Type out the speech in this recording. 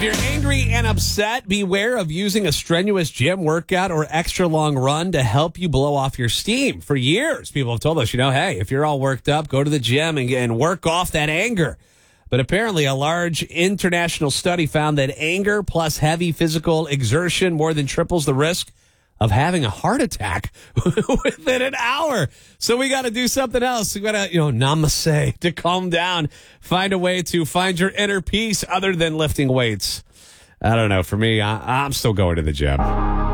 If you're angry and upset, beware of using a strenuous gym workout or extra long run to help you blow off your steam. For years, people have told us, hey, if you're all worked up, go to the gym and work off that anger. But apparently, a large international study found that anger plus heavy physical exertion more than triples the risk of having a heart attack within an hour. So we got to do something else. We got to, namaste to calm down. Find a way to find your inner peace other than lifting weights. I don't know. For me, I'm still going to the gym.